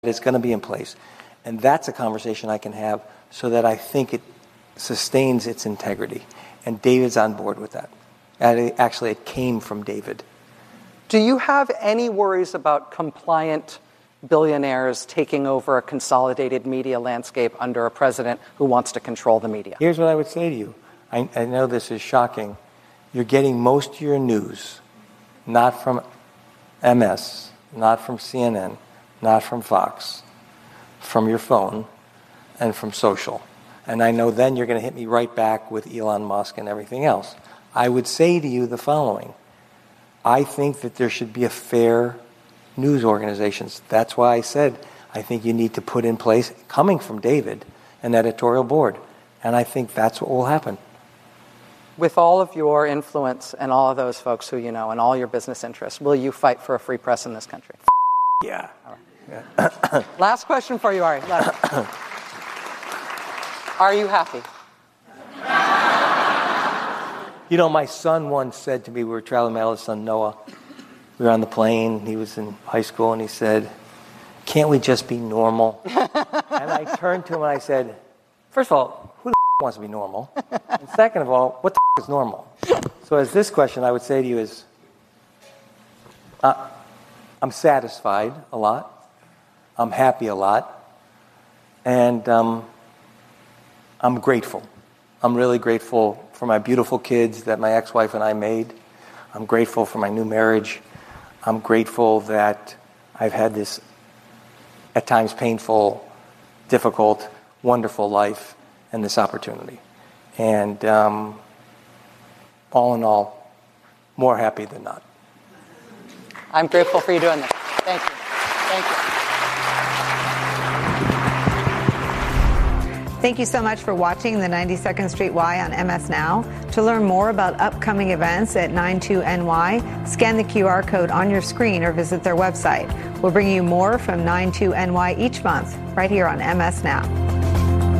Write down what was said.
is going to be in place. And that's a conversation I can have so that I think it sustains its integrity. And David's on board with that. Actually, it came from David. Do you have any worries about compliant billionaires taking over a consolidated media landscape under a president who wants to control the media? Here's what I would say to you. I know this is shocking. You're getting most of your news not from MS, not from CNN, not from Fox, from your phone and from social. And I know then you're going to hit me right back with Elon Musk and everything else. I would say to you the following. I think that there should be a fair news organizations. That's why I said I think you need to put in place, coming from David, an editorial board. And I think that's what will happen. With all of your influence and all of those folks who you know and all your business interests, will you fight for a free press in this country? Yeah. All right. Yeah. Last question for you, Ari. Are you happy? You know, my son once said to me, we were traveling, my eldest son, Noah. We were on the plane. He was in high school, and he said, can't we just be normal? And I turned to him and I said, first of all, who the wants to be normal? And second of all, what the is normal? So as this question I would say to you is, I'm satisfied a lot. I'm happy a lot. And I'm grateful. I'm really grateful for my beautiful kids that my ex-wife and I made. I'm grateful for my new marriage. I'm grateful that I've had this, at times painful, difficult, wonderful life and this opportunity. And all in all, more happy than not. I'm grateful for you doing this. Thank you. Thank you. Thank you so much for watching the 92nd Street Y on MS Now. To learn more about upcoming events at 92NY, scan the QR code on your screen or visit their website. We'll bring you more from 92NY each month right here on MS Now.